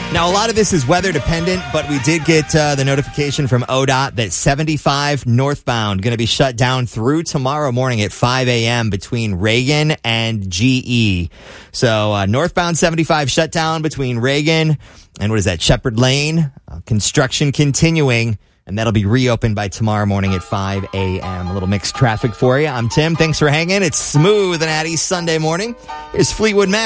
Now, a lot of this is weather dependent, but we did get the notification from ODOT that 75 northbound going to be shut down through tomorrow morning at 5 a.m. between Reagan and GE. So northbound 75 shut down between Reagan and what is that, Shepherd Lane. Construction continuing, and that'll be reopened by tomorrow morning at 5 a.m. A little mixed traffic for you. I'm Tim. Thanks for hanging. It's Smooth and Natty Sunday morning. Here's Fleetwood Mac.